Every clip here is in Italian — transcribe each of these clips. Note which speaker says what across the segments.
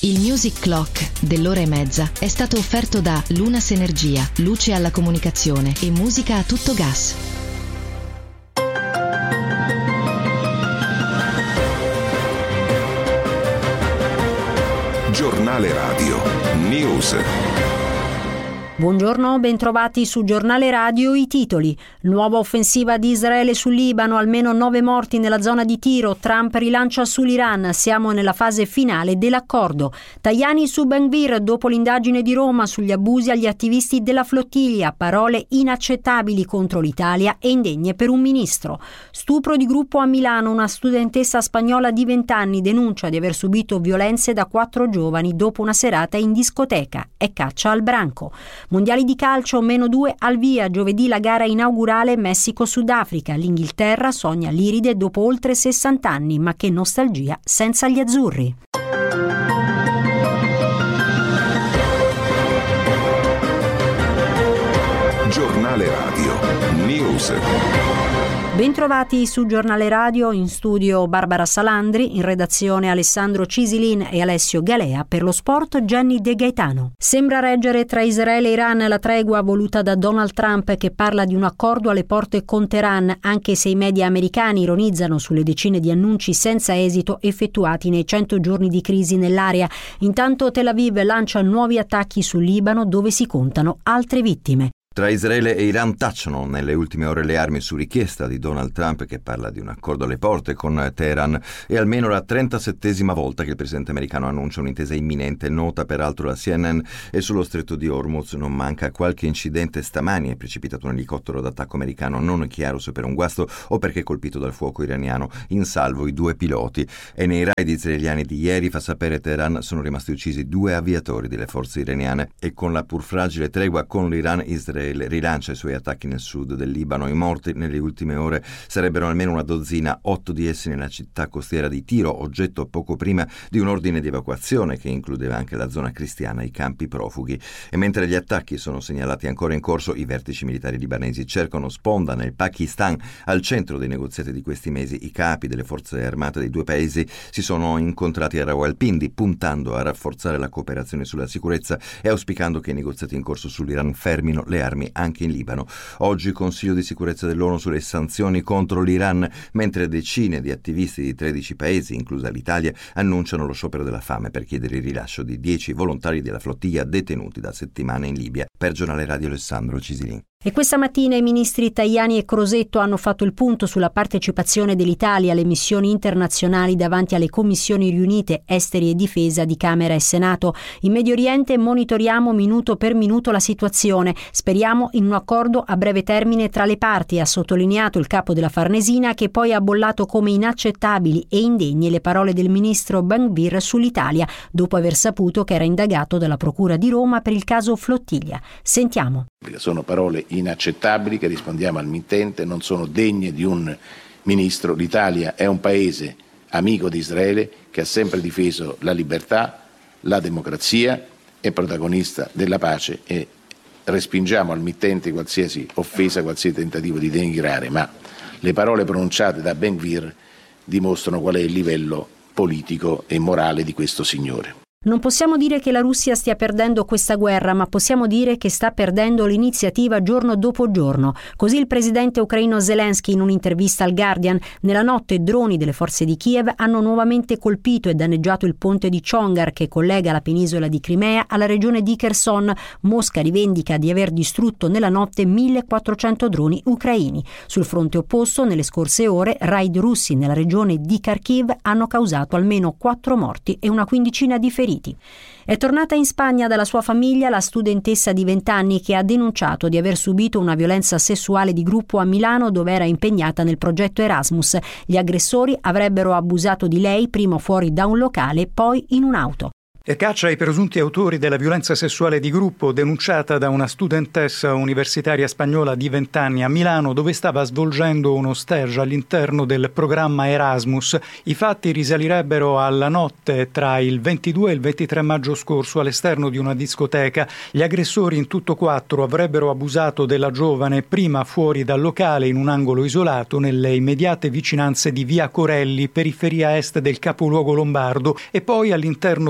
Speaker 1: Il Music Clock dell'ora e mezza è stato offerto da Lunas Energia, luce alla comunicazione e musica a tutto gas.
Speaker 2: Giornale Radio News.
Speaker 3: Buongiorno, bentrovati su Giornale Radio. I titoli: nuova offensiva di Israele sul Libano, almeno 9 morti nella zona di Tiro, Trump rilancia sull'Iran, siamo nella fase finale dell'accordo. Tajani su Ben Gvir dopo l'indagine di Roma sugli abusi agli attivisti della flottiglia, parole inaccettabili contro l'Italia e indegne per un ministro. Stupro di gruppo a Milano, una studentessa spagnola di 20 anni denuncia di aver subito violenze da 4 giovani dopo una serata in discoteca e caccia al branco. Mondiali di calcio, -2 al via, giovedì la gara inaugurale Messico-Sudafrica. L'Inghilterra sogna l'Iride dopo oltre 60 anni, ma che nostalgia senza gli azzurri.
Speaker 2: Giornale Radio News.
Speaker 3: Bentrovati su Giornale Radio, in studio Barbara Salandri, in redazione Alessandro Cisilin e Alessio Galea, per lo sport Jenny De Gaetano. Sembra reggere tra Israele e Iran la tregua voluta da Donald Trump, che parla di un accordo alle porte con Teheran, anche se i media americani ironizzano sulle decine di annunci senza esito effettuati nei 100 giorni di crisi nell'area. Intanto Tel Aviv lancia nuovi attacchi sul Libano, dove si contano altre vittime.
Speaker 4: Tra Israele e Iran tacciono nelle ultime ore le armi su richiesta di Donald Trump, che parla di un accordo alle porte con Teheran. È almeno la 37esima volta che il presidente americano annuncia un'intesa imminente, nota peraltro la CNN, e sullo stretto di Hormuz non manca qualche incidente. Stamani è precipitato un elicottero d'attacco americano, non è chiaro se per un guasto o perché colpito dal fuoco iraniano, in salvo i 2 piloti. E nei raid israeliani di ieri, fa sapere Teheran, sono rimasti uccisi 2 aviatori delle forze iraniane. E con la pur fragile tregua con l'Iran, Israele rilancia i suoi attacchi nel sud del Libano. I morti nelle ultime ore sarebbero almeno una dozzina, 8 di essi nella città costiera di Tiro, oggetto poco prima di un ordine di evacuazione che includeva anche la zona cristiana e i campi profughi. E mentre gli attacchi sono segnalati ancora in corso, i vertici militari libanesi cercano sponda nel Pakistan, al centro dei negoziati di questi mesi. I capi delle forze armate dei 2 paesi si sono incontrati a Rawalpindi, puntando a rafforzare la cooperazione sulla sicurezza e auspicando che i negoziati in corso sull'Iran fermino le armi anche in Libano. Oggi Consiglio di sicurezza dell'ONU sulle sanzioni contro l'Iran, mentre decine di attivisti di 13 paesi, inclusa l'Italia, annunciano lo sciopero della fame per chiedere il rilascio di 10 volontari della flottiglia detenuti da settimane in Libia. Per Giornale Radio Alessandro Cisilin.
Speaker 3: E questa mattina i ministri Tajani e Crosetto hanno fatto il punto sulla partecipazione dell'Italia alle missioni internazionali davanti alle commissioni riunite Esteri e Difesa di Camera e Senato. In Medio Oriente monitoriamo minuto per minuto la situazione. Speriamo in un accordo a breve termine tra le parti, ha sottolineato il capo della Farnesina, che poi ha bollato come inaccettabili e indegne le parole del ministro Ben Gvir sull'Italia, dopo aver saputo che era indagato dalla Procura di Roma per il caso Flottiglia. Sentiamo.
Speaker 5: Sono parole inaccettabili che rispondiamo al mittente, non sono degne di un ministro. L'Italia è un paese amico di Israele che ha sempre difeso la libertà, la democrazia, è protagonista della pace e respingiamo al mittente qualsiasi offesa, qualsiasi tentativo di denigrare, ma le parole pronunciate da Ben Gvir dimostrano qual è il livello politico e morale di questo signore.
Speaker 3: Non possiamo dire che la Russia stia perdendo questa guerra, ma possiamo dire che sta perdendo l'iniziativa giorno dopo giorno. Così il presidente ucraino Zelensky in un'intervista al Guardian. Nella notte droni delle forze di Kiev hanno nuovamente colpito e danneggiato il ponte di Chongar, che collega la penisola di Crimea alla regione di Kherson. Mosca rivendica di aver distrutto nella notte 1400 droni ucraini. Sul fronte opposto, nelle scorse ore, raid russi nella regione di Kharkiv hanno causato almeno 4 morti e una quindicina di feriti. È tornata in Spagna dalla sua famiglia la studentessa di 20 anni che ha denunciato di aver subito una violenza sessuale di gruppo a Milano, dove era impegnata nel progetto Erasmus. Gli aggressori avrebbero abusato di lei, prima fuori da un locale, poi in un'auto.
Speaker 6: E caccia ai presunti autori della violenza sessuale di gruppo denunciata da una studentessa universitaria spagnola di 20 anni a Milano, dove stava svolgendo uno stage all'interno del programma Erasmus. I fatti risalirebbero alla notte tra il 22 e il 23 maggio scorso all'esterno di una discoteca. Gli aggressori, in tutto 4, avrebbero abusato della giovane prima fuori dal locale in un angolo isolato nelle immediate vicinanze di via Corelli, periferia est del capoluogo lombardo, e poi all'interno di un'auto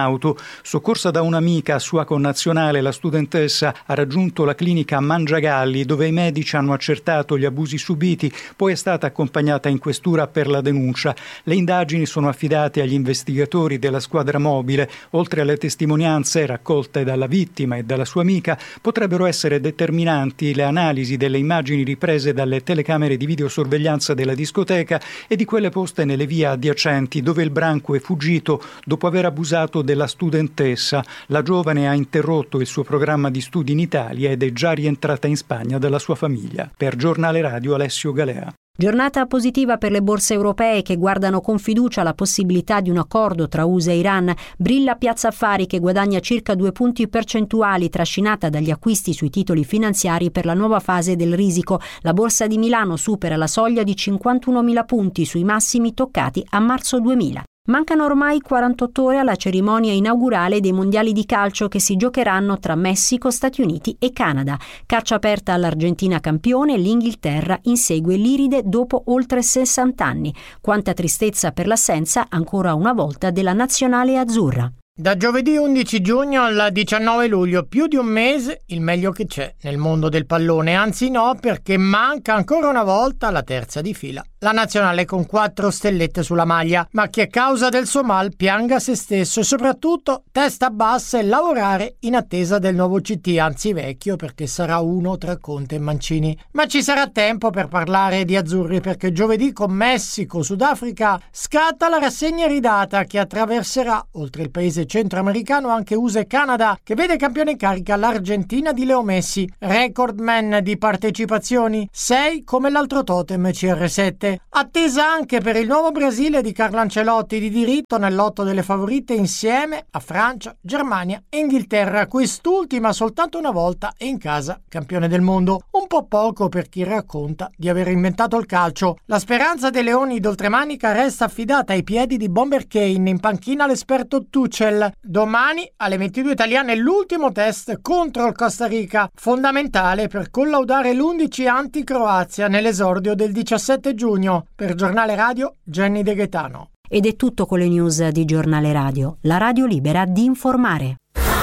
Speaker 6: auto. Soccorsa da un'amica sua connazionale, la studentessa ha raggiunto la clinica Mangiagalli, dove i medici hanno accertato gli abusi subiti, poi è stata accompagnata in questura per la denuncia. Le indagini sono affidate agli investigatori della squadra mobile. Oltre alle testimonianze raccolte dalla vittima e dalla sua amica, potrebbero essere determinanti le analisi delle immagini riprese dalle telecamere di videosorveglianza della discoteca e di quelle poste nelle vie adiacenti, dove il branco è fuggito dopo aver abusato della studentessa. La giovane ha interrotto il suo programma di studi in Italia ed è già rientrata in Spagna dalla sua famiglia. Per Giornale Radio, Alessio Galea.
Speaker 3: Giornata positiva per le borse europee che guardano con fiducia la possibilità di un accordo tra USA e Iran. Brilla Piazza Affari, che guadagna circa 2 punti percentuali, trascinata dagli acquisti sui titoli finanziari per la nuova fase del risico. La borsa di Milano supera la soglia di 51.000 punti sui massimi toccati a marzo 2000. Mancano ormai 48 ore alla cerimonia inaugurale dei mondiali di calcio che si giocheranno tra Messico, Stati Uniti e Canada. Caccia aperta all'Argentina campione, l'Inghilterra insegue l'Iride dopo oltre 60 anni. Quanta tristezza per l'assenza, ancora una volta, della nazionale azzurra.
Speaker 7: Da giovedì 11 giugno al 19 luglio, più di un mese, il meglio che c'è nel mondo del pallone. Anzi no, perché manca ancora una volta la terza di fila. La nazionale con 4 stellette sulla maglia, ma che a causa del suo mal pianga se stesso e soprattutto testa bassa e lavorare in attesa del nuovo CT, anzi vecchio, perché sarà uno tra Conte e Mancini. Ma ci sarà tempo per parlare di azzurri, perché giovedì con Messico, Sudafrica scatta la rassegna ridata che attraverserà, oltre il paese centroamericano, anche USA e Canada, che vede campione in carica l'Argentina di Leo Messi, recordman di partecipazioni, 6 come l'altro totem CR7. Attesa anche per il nuovo Brasile di Carlo Ancelotti, di diritto nel lotto delle favorite insieme a Francia, Germania e Inghilterra, quest'ultima soltanto una volta e in casa campione del mondo. Un po' poco per chi racconta di aver inventato il calcio. La speranza dei leoni d'oltremanica resta affidata ai piedi di Bomber Kane, in panchina l'esperto Tuchel. Domani alle 22 italiane l'ultimo test contro il Costa Rica, fondamentale per collaudare l'11 anti-Croazia nell'esordio del 17 giugno. Per Giornale Radio, Jenny De Gaetano.
Speaker 3: Ed è tutto con le news di Giornale Radio, la radio libera di informare.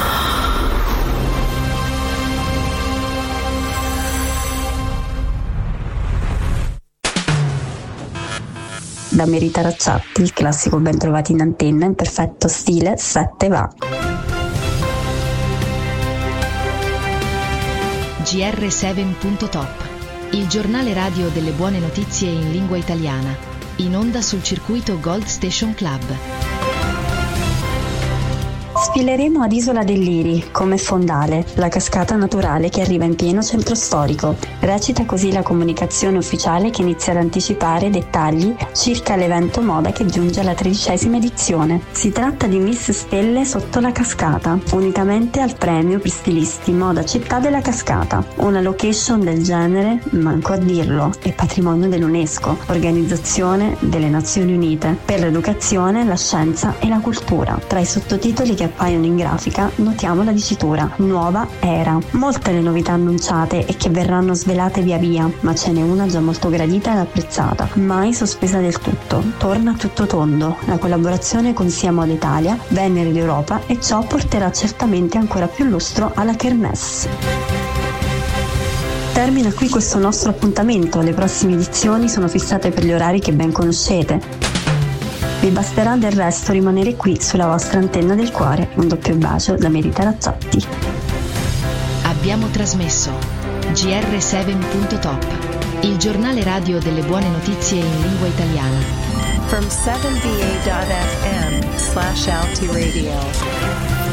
Speaker 8: Da Merita Racciatti, il classico ben trovati in antenna in perfetto stile 7 va.
Speaker 1: GR7.top, il giornale radio delle buone notizie in lingua italiana, in onda sul circuito Gold Station Club.
Speaker 8: Sfileremo ad Isola del Liri, come fondale, la cascata naturale che arriva in pieno centro storico. Recita così la comunicazione ufficiale che inizia ad anticipare dettagli circa l'evento moda che giunge alla 13ª edizione. Si tratta di Miss Stelle sotto la cascata, unitamente al premio per stilisti moda città della cascata. Una location del genere, manco a dirlo, è patrimonio dell'UNESCO, Organizzazione delle Nazioni Unite per l'educazione, la scienza e la cultura. Tra i sottotitoli che appaiono in grafica notiamo la dicitura Nuova Era. Molte le novità annunciate e che verranno svelate via via, ma ce n'è una già molto gradita ed apprezzata, mai sospesa del tutto. Torna a tutto tondo la collaborazione con Sia Moda Italia, Venere d'Europa, e ciò porterà certamente ancora più lustro alla Kermesse. Termina qui questo nostro appuntamento, le prossime edizioni sono fissate per gli orari che ben conoscete. Vi basterà del resto rimanere qui sulla vostra antenna del cuore. Un doppio bacio da Merita Racciatti.
Speaker 1: Abbiamo trasmesso GR7.top, il giornale radio delle buone notizie in lingua italiana.
Speaker 9: From 7va.fm/LT Radio.